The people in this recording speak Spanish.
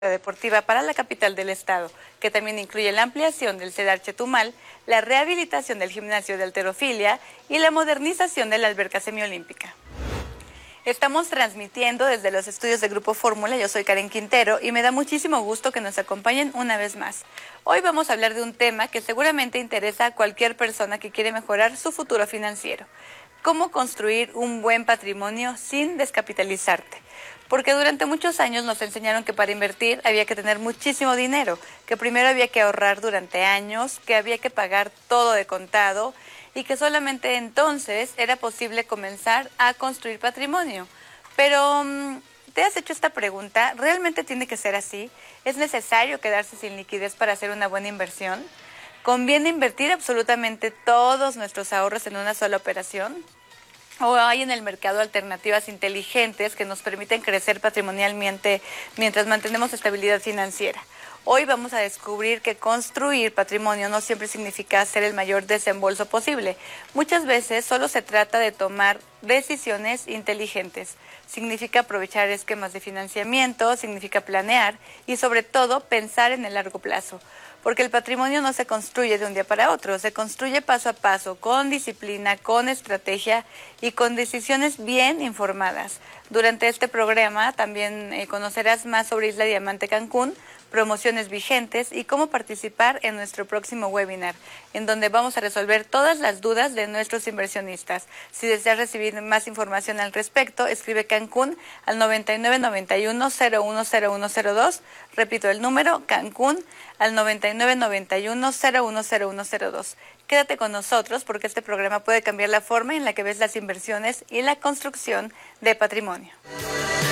deportiva para la capital del estado, que también incluye la ampliación del CEDAR Chetumal, la rehabilitación del gimnasio de halterofilia y la modernización de la alberca semiolímpica. Estamos transmitiendo desde los estudios de Grupo Fórmula. Yo soy Karen Quintero y me da muchísimo gusto que nos acompañen una vez más. Hoy vamos a hablar de un tema que seguramente interesa a cualquier persona que quiere mejorar su futuro financiero. ¿Cómo construir un buen patrimonio sin descapitalizarte? Porque durante muchos años nos enseñaron que para invertir había que tener muchísimo dinero, que primero había que ahorrar durante años, que había que pagar todo de contado y que solamente entonces era posible comenzar a construir patrimonio. Pero, ¿te has hecho esta pregunta? ¿Realmente tiene que ser así? ¿Es necesario quedarse sin liquidez para hacer una buena inversión? ¿Conviene invertir absolutamente todos nuestros ahorros en una sola operación? ¿O hay en el mercado alternativas inteligentes que nos permiten crecer patrimonialmente mientras mantenemos estabilidad financiera? Hoy vamos a descubrir que construir patrimonio no siempre significa hacer el mayor desembolso posible. Muchas veces solo se trata de tomar decisiones inteligentes. Significa aprovechar esquemas de financiamiento, significa planear y sobre todo pensar en el largo plazo. Porque el patrimonio no se construye de un día para otro, se construye paso a paso, con disciplina, con estrategia y con decisiones bien informadas. Durante este programa también conocerás más sobre Isla Diamante Cancún, promociones vigentes y cómo participar en nuestro próximo webinar, en donde vamos a resolver todas las dudas de nuestros inversionistas. Si deseas recibir más información al respecto, escribe Cancún al 9991-010102. Repito el número, Cancún al 9991-010102. Quédate con nosotros porque este programa puede cambiar la forma en la que ves las inversiones y la construcción de patrimonio.